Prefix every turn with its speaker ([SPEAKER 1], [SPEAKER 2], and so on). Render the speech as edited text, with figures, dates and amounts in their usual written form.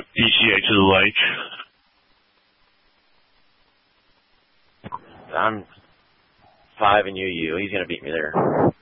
[SPEAKER 1] DCA to the lake.
[SPEAKER 2] I'm 5 and UU. He's going to beat me there.